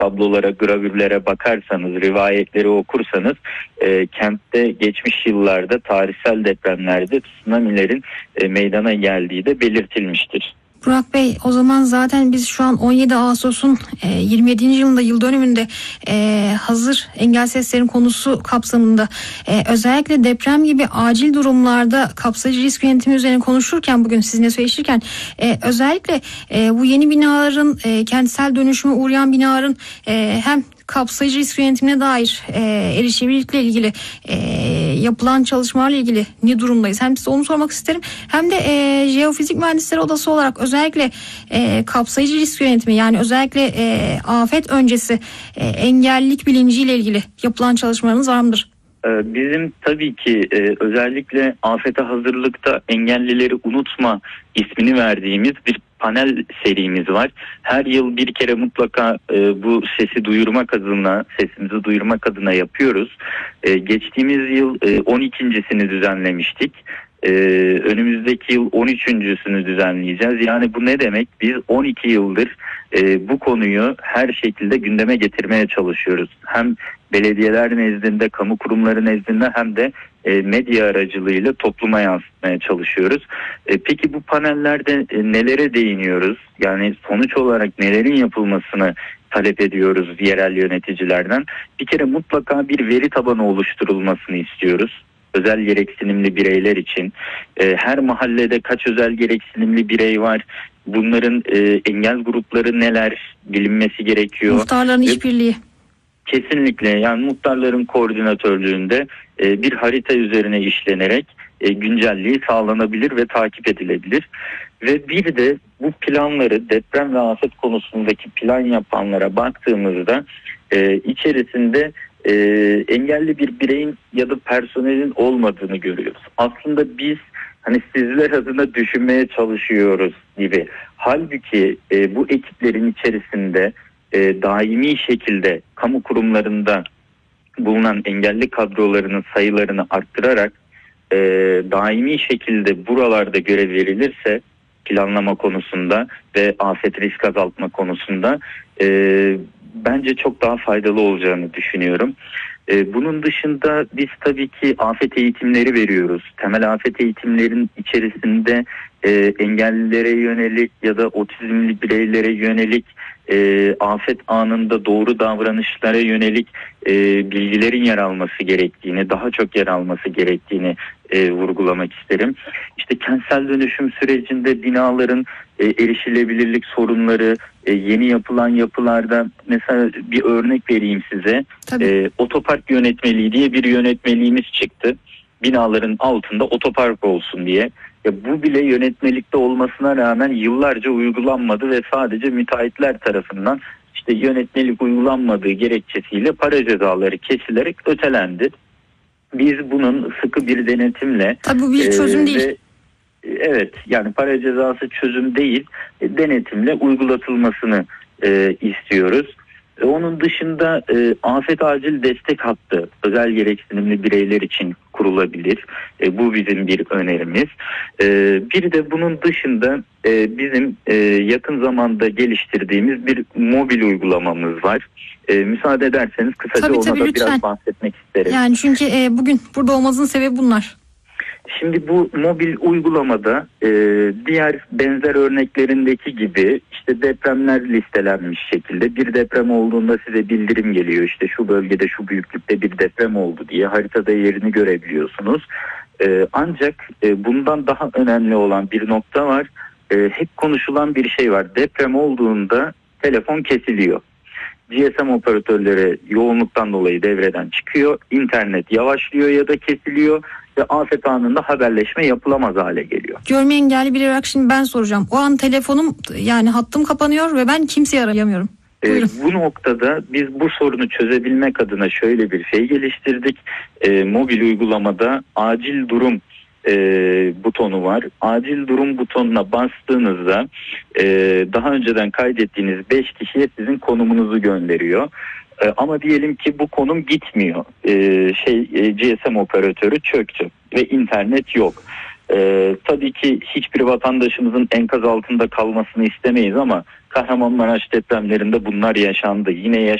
tablolara, gravürlere bakarsanız, rivayetleri okursanız kentte geçmiş yıllarda tarihsel depremlerde tsunamilerin meydana geldiği de belirtilmiştir. Burak Bey, o zaman zaten biz şu an 17 Ağustos'un 27. yılında, yıl dönümünde hazır engel seslerin konusu kapsamında özellikle deprem gibi acil durumlarda kapsayıcı risk yönetimi üzerine konuşurken, bugün sizinle söyleşirken özellikle bu yeni binaların, kentsel dönüşüme uğrayan binaların hem kapsayıcı risk yönetimine dair erişebilirlikle ilgili yapılan çalışmalarla ilgili ne durumdayız? Hem size onu sormak isterim, hem de Jeofizik Mühendisleri Odası olarak özellikle kapsayıcı risk yönetimi, yani özellikle afet öncesi engellilik bilinciyle ilgili yapılan çalışmalarınız var mıdır? Bizim tabii ki özellikle afete hazırlıkta engellileri unutma ismini verdiğimiz bir panel serimiz var. Her yıl bir kere mutlaka bu sesimizi duyurmak adına yapıyoruz. Geçtiğimiz yıl 12.sini düzenlemiştik. Önümüzdeki yıl 13.sünü düzenleyeceğiz. Yani bu ne demek? Biz 12 yıldır bu konuyu her şekilde gündeme getirmeye çalışıyoruz. Hem belediyeler nezdinde, kamu kurumları nezdinde, hem de medya aracılığıyla topluma yansıtmaya çalışıyoruz. Peki bu panellerde nelere değiniyoruz? Yani sonuç olarak nelerin yapılmasını talep ediyoruz yerel yöneticilerden? Bir kere mutlaka bir veri tabanı oluşturulmasını istiyoruz. Özel gereksinimli bireyler için. Her mahallede kaç özel gereksinimli birey var? Bunların engel grupları neler, bilinmesi gerekiyor. Muhtarların işbirliği. Kesinlikle, yani muhtarların koordinatörlüğünde bir harita üzerine işlenerek güncelliği sağlanabilir ve takip edilebilir. Ve bir de bu planları, deprem ve afet konusundaki plan yapanlara baktığımızda içerisinde engelli bir bireyin ya da personelin olmadığını görüyoruz. Aslında biz hani sizler adına düşünmeye çalışıyoruz gibi. Halbuki bu ekiplerin içerisinde daimi şekilde kamu kurumlarında bulunan engelli kadrolarının sayılarını arttırarak daimi şekilde buralarda görev verilirse, planlama konusunda ve afet risk azaltma konusunda bence çok daha faydalı olacağını düşünüyorum. Bunun dışında biz tabii ki afet eğitimleri veriyoruz. Temel afet eğitimlerin içerisinde engellilere yönelik ya da otizmli bireylere yönelik afet anında doğru davranışlara yönelik bilgilerin yer alması gerektiğini, daha çok yer alması gerektiğini vurgulamak isterim. İşte kentsel dönüşüm sürecinde binaların erişilebilirlik sorunları, yeni yapılan yapılarda, mesela bir örnek vereyim size. Otopark yönetmeliği diye bir yönetmeliğimiz çıktı. Binaların altında otopark olsun diye. Ya bu bile yönetmelikte olmasına rağmen yıllarca uygulanmadı ve sadece müteahhitler tarafından işte yönetmelik uygulanmadığı gerekçesiyle para cezaları kesilerek ötelendi. Biz bunun sıkı bir denetimle... Tabii bu bir çözüm değil. Evet, yani para cezası çözüm değil, denetimle uygulatılmasını istiyoruz. Onun dışında afet acil destek hattı özel gereksinimli bireyler için kurulabilir. Bu bizim bir önerimiz. Bir de bunun dışında bizim yakın zamanda geliştirdiğimiz bir mobil uygulamamız var. Müsaade ederseniz kısaca tabii, ona da lütfen biraz bahsetmek isterim. Yani çünkü bugün burada olmamızın sebebi bunlar. Şimdi bu mobil uygulamada diğer benzer örneklerindeki gibi işte depremler listelenmiş şekilde, bir deprem olduğunda size bildirim geliyor. İşte şu bölgede şu büyüklükte bir deprem oldu diye haritada yerini görebiliyorsunuz. Ancak bundan daha önemli olan bir nokta var. Hep konuşulan bir şey var. Deprem olduğunda telefon kesiliyor. GSM operatörleri yoğunluktan dolayı devreden çıkıyor. İnternet yavaşlıyor ya da kesiliyor ve afet anında haberleşme yapılamaz hale geliyor. Görme engelli biri olarak şimdi ben soracağım. O an telefonum, yani hattım kapanıyor ve ben kimseyi arayamıyorum. Bu noktada biz bu sorunu çözebilmek adına şöyle bir şey geliştirdik. Mobil uygulamada acil durum butonu var. Acil durum butonuna bastığınızda daha önceden kaydettiğiniz 5 kişiye sizin konumunuzu gönderiyor. Ama diyelim ki bu konum gitmiyor. GSM operatörü çöktü ve internet yok. Tabii ki hiçbir vatandaşımızın enkaz altında kalmasını istemeyiz ama Kahramanmaraş depremlerinde bunlar yaşandı. Yine